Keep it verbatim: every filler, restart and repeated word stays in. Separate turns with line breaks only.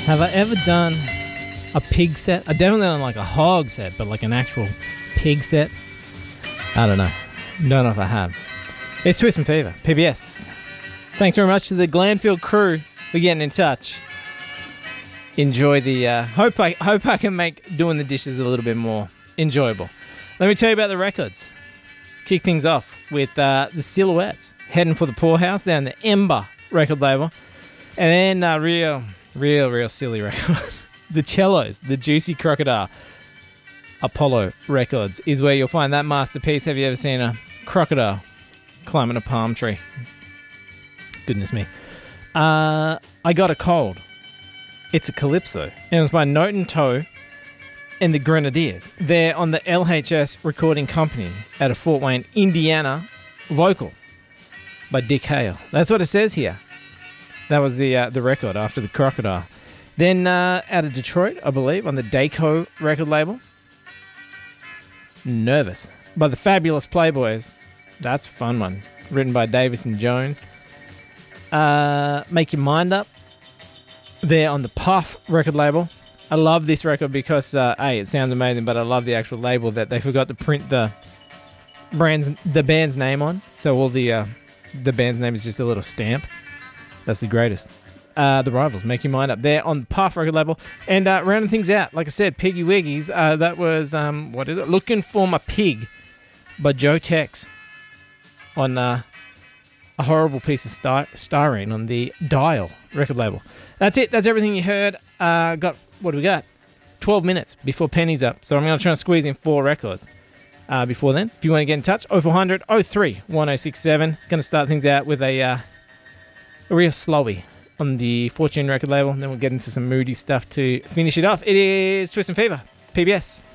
Have I ever done a pig set? I definitely done like a hog set, but like an actual pig set. I don't know. Don't know if I have. It's Twist and Fever, P B S. Thanks very much to the Glanfield crew for getting in touch. Enjoy the. Uh, hope I hope I can make doing the dishes a little bit more enjoyable. Let me tell you about the records. Kick things off with uh, the Silhouettes, heading for the Poorhouse down the Ember record label, and then uh, real, real, real silly record. The Cellos, the Juicy Crocodile, Apollo Records is where you'll find that masterpiece. Have you ever seen a crocodile climbing a palm tree? Goodness me. Uh, I Got a Cold. It's a Calypso, and it's by Note and Toe and the Grenadiers. They're on the L H S Recording Company out of Fort Wayne, Indiana. Vocal by Dick Hale. That's what it says here. That was the uh, the record after the Crocodile. Then uh, out of Detroit, I believe, on the Dayco record label, Nervous by the Fabulous Playboys. That's a fun one. Written by Davis and Jones. Uh, Make Your Mind Up. They're on the Puff record label. I love this record because, uh, A, it sounds amazing, but I love the actual label that they forgot to print the brand's, the band's name on. So all the uh, the band's name is just a little stamp. That's the greatest. Uh, the Rivals, Make Your Mind Up. They're on the Puff record label. And uh, rounding things out, like I said, Piggy Wiggies. Uh, that was, um, what is it? Looking for My Pig by Joe Tex on uh, a horrible piece of sty- styrene on the Dial record label. That's it. That's everything you heard. Uh, got, what do we got? twelve minutes before Penny's up. So I'm going to try and squeeze in four records uh, before then. If you want to get in touch, oh four hundred, oh three, one oh six seven. Going to start things out with a, uh, a real slowy on the Fortune record label. And then we'll get into some moody stuff to finish it off. It is Twist and Fever, P B S.